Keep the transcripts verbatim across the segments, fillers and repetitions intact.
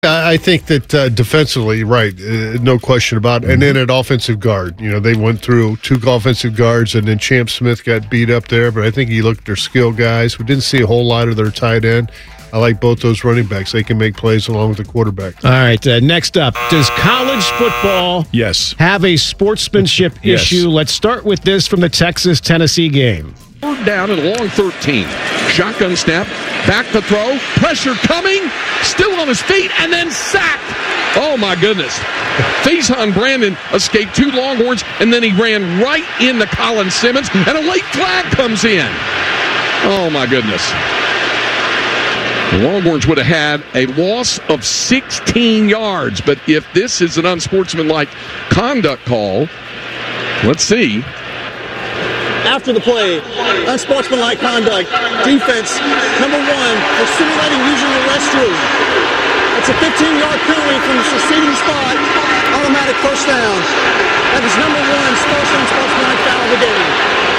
I think that uh, defensively, right, uh, no question about it. And then at offensive guard, you know, they went through two offensive guards, and then Champ Smith got beat up there. But I think you looked at their skill guys. We didn't see a whole lot of their tight end. I like both those running backs. They can make plays along with the quarterback. All right, uh, next up, does college football yes. have a sportsmanship yes. issue? Let's start with this from the Texas-Tennessee game. Third down and long thirteen. Shotgun snap, back to throw, pressure coming, still on his feet, and then sacked. Oh, my goodness. Faison Brandon escaped two Longhorns, and then he ran right into Colin Simmons, and a late flag comes in. Oh, my goodness. The Longhorns would have had a loss of sixteen yards, but if this is an unsportsmanlike conduct call, let's see. After the play, unsportsmanlike conduct, defense, number one, for simulating using the restroom. It's a fifteen-yard penalty from the succeeding spot, automatic first down. That is number one, first unsportsmanlike foul of the game.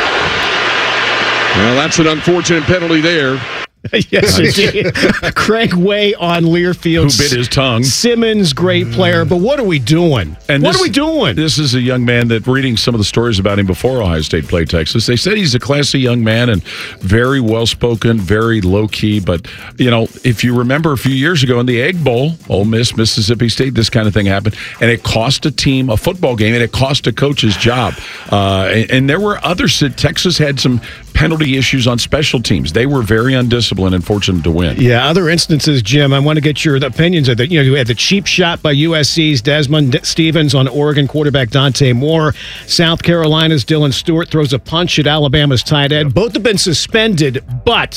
Well, that's an unfortunate penalty there. Yes, indeed. Craig Way on Learfield. Who bit his tongue. Simmons, great player, but what are we doing? And what this, are we doing? This is a young man that, reading some of the stories about him before Ohio State played Texas, they said he's a classy young man and very well-spoken, very low-key. But, you know, if you remember a few years ago in the Egg Bowl, Ole Miss, Mississippi State, this kind of thing happened, and it cost a team a football game, and it cost a coach's job. Uh, and, and there were others that Texas had some penalty issues on special teams. They were very undisciplined and fortunate to win. Yeah, other instances, Jim, I want to get your opinions of that. You know, you had the cheap shot by U S C's Desmond Stevens on Oregon quarterback Dante Moore. South Carolina's Dylan Stewart throws a punch at Alabama's tight end. Both have been suspended, but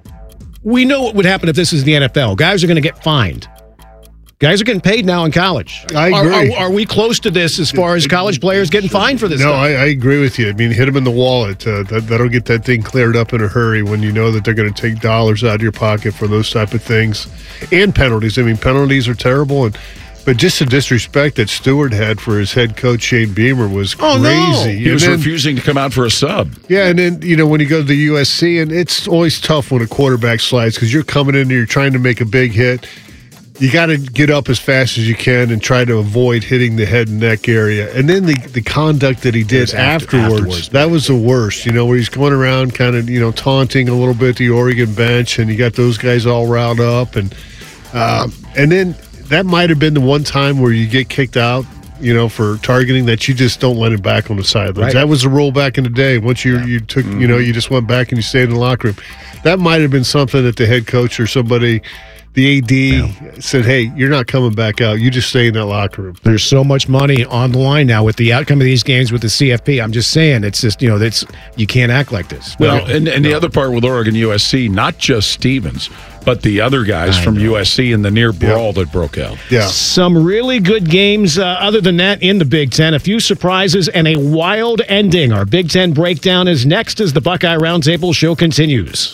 we know what would happen if this is the N F L. Guys are going to get fined. Guys are getting paid now in college. I agree. Are, are, are we close to this as far as college players getting fined for this No, stuff? I, I agree with you. I mean, hit them in the wallet. Uh, that, that'll get that thing cleared up in a hurry when you know that they're going to take dollars out of your pocket for those type of things. And penalties. I mean, penalties are terrible. And But just the disrespect that Stewart had for his head coach, Shane Beamer, was oh, crazy. No. He was then, refusing to come out for a sub. Yeah, and then, you know, when you go to the U S C, and it's always tough when a quarterback slides because you're coming in and you're trying to make a big hit. You got to get up as fast as you can and try to avoid hitting the head and neck area. And then the, the conduct that he did after, afterwards, afterwards, that was the worst, you know, where he's going around kind of, you know, taunting a little bit the Oregon bench, and you got those guys all riled up. And, uh, and then that might have been the one time where you get kicked out, you know, for targeting that you just don't let him back on the sidelines. Right. That was the rule back in the day. Once you, you took, mm-hmm. you know, you just went back and you stayed in the locker room. That might have been something that the head coach or somebody – the A D yeah. said, hey, you're not coming back out. You just stay in that locker room. There's so much money on the line now with the outcome of these games with the C F P. I'm just saying, it's just, you know, that's you can't act like this. Well, no, and, and no. the other part with Oregon U S C, not just Stevens, but the other guys I from know. U S C in the near brawl yep. that broke out. Yeah. Some really good games uh, other than that in the Big Ten. A few surprises and a wild ending. Our Big Ten breakdown is next as the Buckeye Roundtable show continues.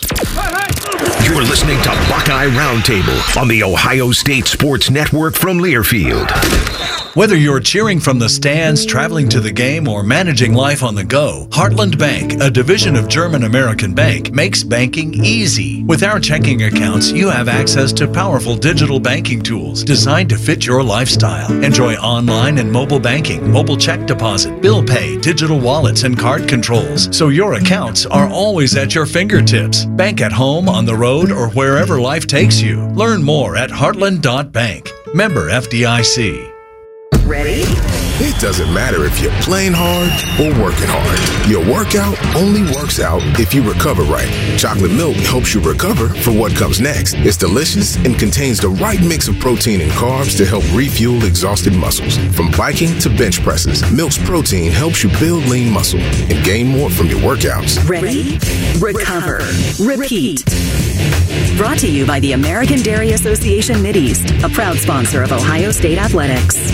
You're listening to Buckeye Roundtable on the Ohio State Sports Network from Learfield. Whether you're cheering from the stands, traveling to the game, or managing life on the go, Heartland Bank, a division of German American Bank, makes banking easy. With our checking accounts, you have access to powerful digital banking tools designed to fit your lifestyle. Enjoy online and mobile banking, mobile check deposit, bill pay, digital wallets, and card controls, so your accounts are always at your fingertips. Bank at home, on the road, or wherever life takes you. Learn more at heartland dot bank. Member F D I C. Ready? It doesn't matter if you're playing hard or working hard. Your workout only works out if you recover right. Chocolate milk helps you recover for what comes next. It's delicious and contains the right mix of protein and carbs to help refuel exhausted muscles. From biking to bench presses, Milk's protein helps you build lean muscle and gain more from your workouts. Ready? Recover. Repeat. Brought to you by the American Dairy Association Mideast, a proud sponsor of Ohio State Athletics.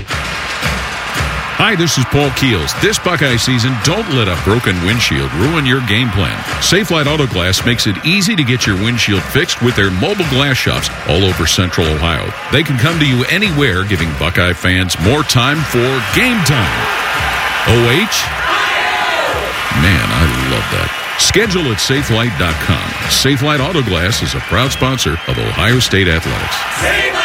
Hi, this is Paul Keels. This Buckeye season, don't let a broken windshield ruin your game plan. Safelite Auto Glass makes it easy to get your windshield fixed with their mobile glass shops all over Central Ohio. They can come to you anywhere, giving Buckeye fans more time for game time. O H? Man, I love that. Schedule at safelite dot com. Safelite Auto Glass is a proud sponsor of Ohio State Athletics.